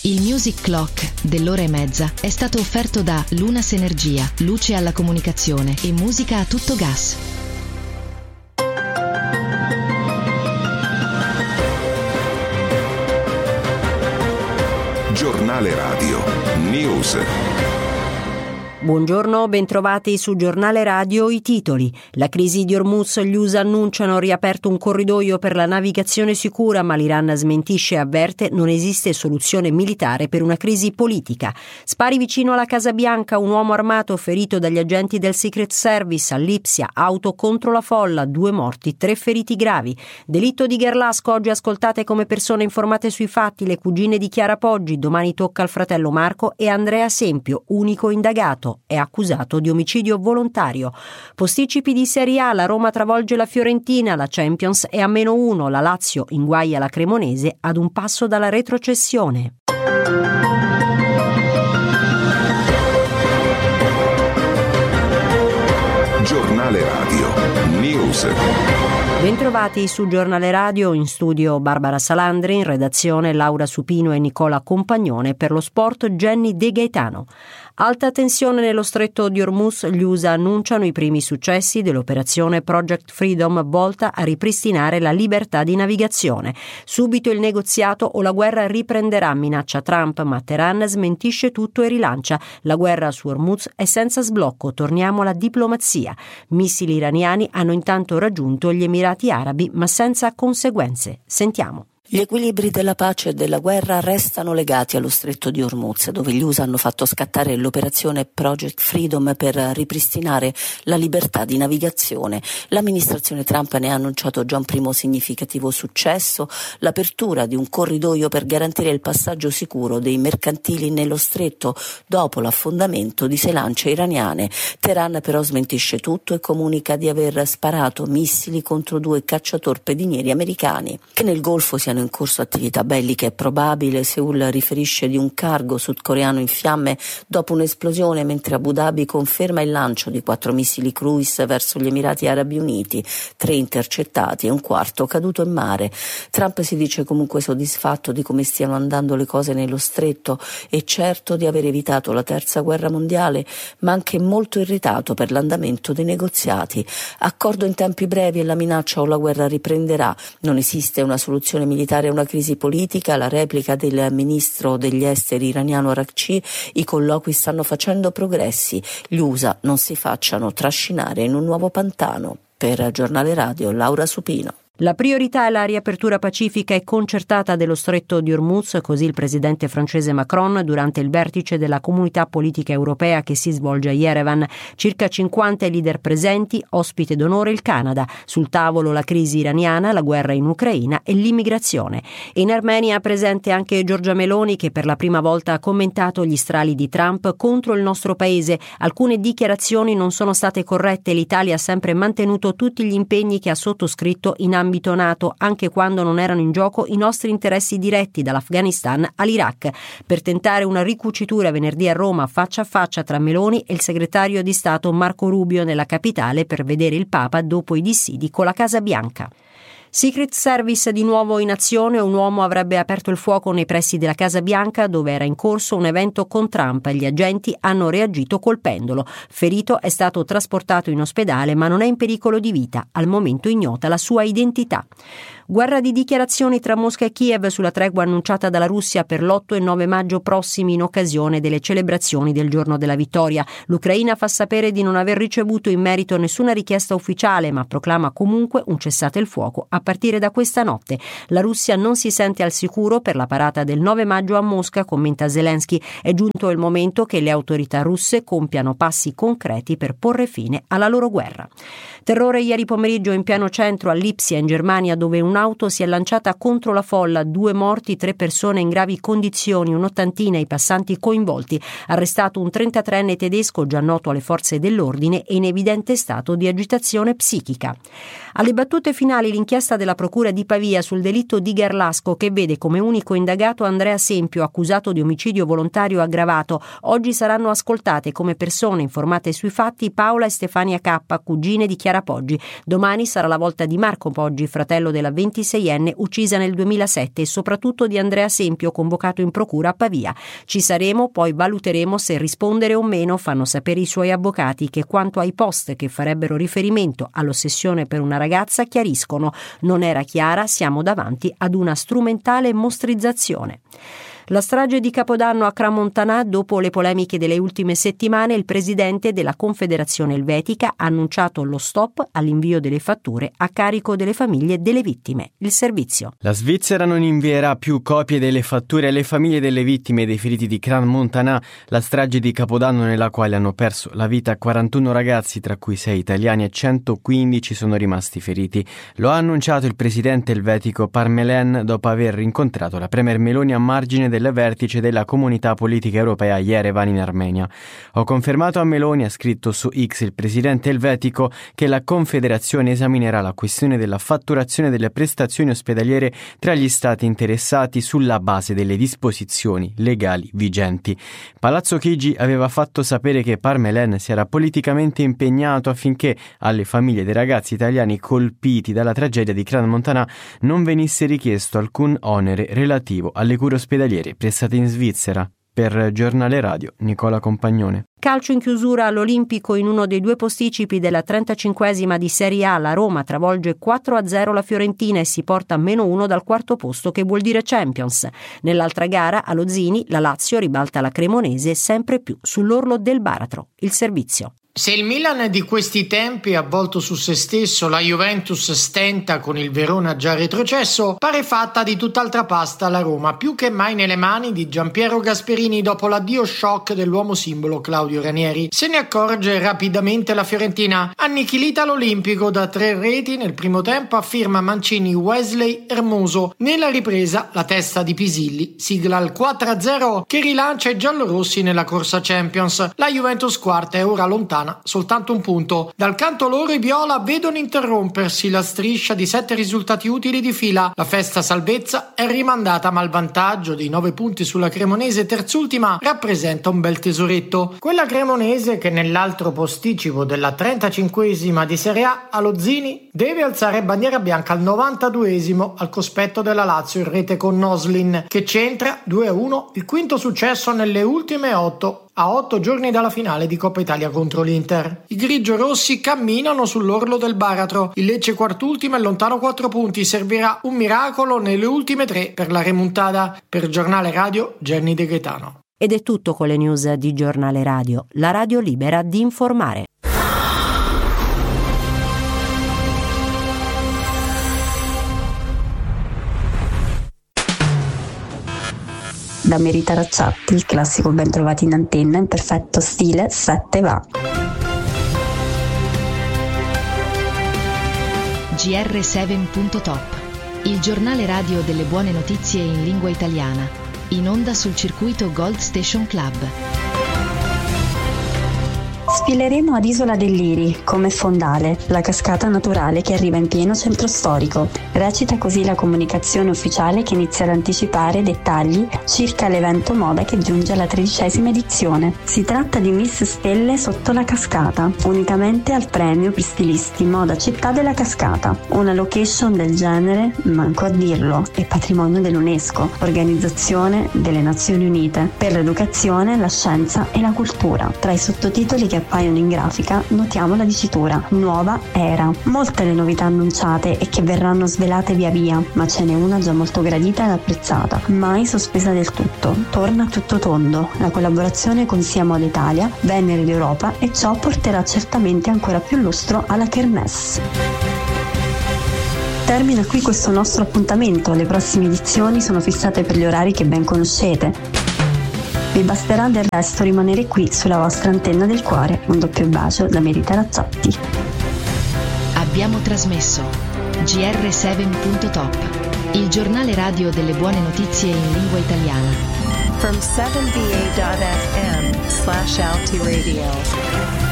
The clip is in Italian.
Il Music Clock dell'ora e mezza è stato offerto da Lunas Energia, luce alla comunicazione e musica a tutto gas. Giornale Radio News. Buongiorno, bentrovati su Giornale Radio. I titoli. La crisi di Hormuz, gli USA annunciano riaperto un corridoio per la navigazione sicura, ma l'Iran smentisce e avverte non esiste soluzione militare per una crisi politica. Spari vicino alla Casa Bianca, un uomo armato ferito dagli agenti del Secret Service a Lipsia, auto contro la folla, 2 morti, 3 feriti gravi. Delitto di Gerlasco, oggi ascoltate come persone informate sui fatti le cugine di Chiara Poggi, domani tocca al fratello Marco e Andrea Sempio, unico indagato. È accusato di omicidio volontario. Posticipi di Serie A, la Roma travolge la Fiorentina, la Champions è a -1, la Lazio inguaia la Cremonese ad un passo dalla retrocessione. Giornale Radio News. Bentrovati su Giornale Radio, in studio Barbara Salandri, in redazione Laura Supino e Nicola Compagnone, per lo sport Jenny De Gaetano. Alta tensione nello stretto di Hormuz, gli USA annunciano i primi successi dell'operazione Project Freedom volta a ripristinare la libertà di navigazione. Subito il negoziato o la guerra riprenderà, minaccia Trump, ma Teheran smentisce tutto e rilancia. La guerra su Hormuz è senza sblocco, torniamo alla diplomazia. Missili iraniani hanno intanto raggiunto gli Emirati Arabi, ma senza conseguenze. Sentiamo. Gli equilibri della pace e della guerra restano legati allo stretto di Hormuz, dove gli USA hanno fatto scattare l'operazione Project Freedom per ripristinare la libertà di navigazione. L'amministrazione Trump ne ha annunciato già un primo significativo successo, l'apertura di un corridoio per garantire il passaggio sicuro dei mercantili nello stretto dopo l'affondamento di 6 lance iraniane. Teheran però smentisce tutto e comunica di aver sparato missili contro 2 cacciatorpedinieri americani. Che nel Golfo siano in corso attività belliche è probabile. Seoul riferisce di un cargo sudcoreano in fiamme dopo un'esplosione, mentre Abu Dhabi conferma il lancio di 4 missili cruise verso gli Emirati Arabi Uniti, 3 intercettati e un 4 caduto in mare. Trump si dice comunque soddisfatto di come stiano andando le cose nello stretto e certo di aver evitato la terza guerra mondiale, ma anche molto irritato per l'andamento dei negoziati. Accordo in tempi brevi e la minaccia o la guerra riprenderà. Non esiste una soluzione militare a una crisi politica, la replica del ministro degli esteri iraniano Araghchi. I colloqui stanno facendo progressi, gli USA non si facciano trascinare in un nuovo pantano. Per Giornale Radio Laura Supino. La priorità è la riapertura pacifica e concertata dello stretto di Hormuz, così il presidente francese Macron durante il vertice della Comunità Politica Europea che si svolge a Yerevan. Circa 50 i leader presenti, ospite d'onore il Canada. Sul tavolo la crisi iraniana, la guerra in Ucraina e l'immigrazione. In Armenia presente anche Giorgia Meloni, che per la prima volta ha commentato gli strali di Trump contro il nostro paese. Alcune dichiarazioni non sono state corrette, l'Italia ha sempre mantenuto tutti gli impegni che ha sottoscritto in ambito NATO, anche quando non erano in gioco i nostri interessi diretti dall'Afghanistan all'Iraq. Per tentare una ricucitura venerdì a Roma faccia a faccia tra Meloni e il segretario di Stato Marco Rubio nella capitale per vedere il Papa dopo i dissidi con la Casa Bianca. Secret Service di nuovo in azione, un uomo avrebbe aperto il fuoco nei pressi della Casa Bianca dove era in corso un evento con Trump. Gli agenti hanno reagito colpendolo. Ferito è stato trasportato in ospedale ma non è in pericolo di vita. Al momento ignota la sua identità. Guerra di dichiarazioni tra Mosca e Kiev sulla tregua annunciata dalla Russia per l'8 e 9 maggio prossimi in occasione delle celebrazioni del giorno della vittoria. L'Ucraina fa sapere di non aver ricevuto in merito nessuna richiesta ufficiale ma proclama comunque un cessate il fuoco a partire da questa notte. La Russia non si sente al sicuro per la parata del 9 maggio a Mosca, commenta Zelensky. È giunto il momento che le autorità russe compiano passi concreti per porre fine alla loro guerra. Terrore ieri pomeriggio in pieno centro a Lipsia in Germania, dove un'auto si è lanciata contro la folla, 2 morti, 3 persone in gravi condizioni, un'ottantina i passanti coinvolti. Arrestato un 33enne tedesco già noto alle forze dell'ordine e in evidente stato di agitazione psichica. Alle battute finali l'inchiesta della Procura di Pavia sul delitto di Gerlasco, che vede come unico indagato Andrea Sempio, accusato di omicidio volontario aggravato. Oggi saranno ascoltate come persone informate sui fatti Paola e Stefania K, cugine di Chiara Poggi. Domani sarà la volta di Marco Poggi, fratello della 20 26enne uccisa nel 2007 e soprattutto di Andrea Sempio, convocato in procura a Pavia. Ci saremo, poi valuteremo se rispondere o meno, fanno sapere i suoi avvocati, che quanto ai post che farebbero riferimento all'ossessione per una ragazza chiariscono: non era chiara, siamo davanti ad una strumentale mostrizzazione. La strage di Capodanno a Crans-Montana. Dopo le polemiche delle ultime settimane, il presidente della Confederazione Elvetica ha annunciato lo stop all'invio delle fatture a carico delle famiglie delle vittime. Il servizio. La Svizzera non invierà più copie delle fatture alle famiglie delle vittime dei feriti di Crans-Montana, la strage di Capodanno nella quale hanno perso la vita 41 ragazzi, tra cui 6 italiani, e 115 sono rimasti feriti. Lo ha annunciato il presidente elvetico Parmelen dopo aver incontrato la premier Meloni a margine del vertice della Comunità Politica Europea a Yerevan in Armenia. Ho confermato a Meloni, ha scritto su X il presidente elvetico, che la Confederazione esaminerà la questione della fatturazione delle prestazioni ospedaliere tra gli stati interessati sulla base delle disposizioni legali vigenti. Palazzo Chigi aveva fatto sapere che Parmelen si era politicamente impegnato affinché alle famiglie dei ragazzi italiani colpiti dalla tragedia di Crans-Montana non venisse richiesto alcun onere relativo alle cure ospedaliere prestate in Svizzera. Per Giornale Radio, Nicola Compagnone. Calcio in chiusura all'Olimpico. In uno dei due posticipi della 35esima di Serie A, la Roma travolge 4-0 la Fiorentina e si porta a -1 dal quarto posto, che vuol dire Champions. Nell'altra gara, allo Zini, la Lazio ribalta la Cremonese sempre più sull'orlo del baratro. Il servizio. Se il Milan è di questi tempi avvolto su se stesso, la Juventus stenta con il Verona già retrocesso, pare fatta di tutt'altra pasta la Roma, più che mai nelle mani di Giampiero Gasperini dopo l'addio shock dell'uomo simbolo Claudio Ranieri. Se ne accorge rapidamente la Fiorentina, annichilita l'Olimpico da 3 reti nel primo tempo, affirma Mancini Wesley Hermoso. Nella ripresa la testa di Pisilli sigla il 4-0 che rilancia i giallorossi nella corsa Champions. La Juventus quarta è ora lontana soltanto un punto. Dal canto loro i viola vedono interrompersi la striscia di 7 risultati utili di fila. La festa salvezza è rimandata, ma il vantaggio dei 9 punti sulla Cremonese, terzultima, rappresenta un bel tesoretto. Quella Cremonese che nell'altro posticipo della 35esima di Serie A allo Zini deve alzare bandiera bianca al 92esimo al cospetto della Lazio in rete con Noslin, che centra 2-1 il quinto successo nelle ultime 8 a 8 giorni dalla finale di Coppa Italia contro l'Inter. I grigio-rossi camminano sull'orlo del baratro. Il Lecce quart'ultimo è lontano 4 punti. Servirà un miracolo nelle ultime 3 per la remontada. Per Giornale Radio, Gianni De Gaetano. Ed è tutto con le news di Giornale Radio, la radio libera di informare. Da Merita Racciatti, il classico ben trovati in antenna in perfetto stile 7 va. GR7.top, il giornale radio delle buone notizie in lingua italiana, in onda sul circuito Gold Station Club. Sfileremo ad Isola del Liri, come fondale, la cascata naturale che arriva in pieno centro storico. Recita così la comunicazione ufficiale che inizia ad anticipare dettagli circa l'evento moda che giunge alla 13ª edizione. Si tratta di Miss Stelle sotto la cascata, unicamente al premio per stilisti moda città della cascata. Una location del genere, manco a dirlo, è patrimonio dell'UNESCO, Organizzazione delle Nazioni Unite per l'educazione, la scienza e la cultura. Tra i sottotitoli che appaiono in grafica notiamo la dicitura Nuova Era. Molte le novità annunciate e che verranno svelate via via, ma ce n'è una già molto gradita ed apprezzata, mai sospesa del tutto. Torna a tutto tondo la collaborazione con Sia Moda Italia, Venere d'Europa, e ciò porterà certamente ancora più lustro alla Kermesse. Termina qui questo nostro appuntamento, le prossime edizioni sono fissate per gli orari che ben conoscete. Vi basterà del resto rimanere qui sulla vostra antenna del cuore. Un doppio bacio da Merita Racciatti. Abbiamo trasmesso GR7.top, il giornale radio delle buone notizie in lingua italiana. From 7va.fm/Alti Radio.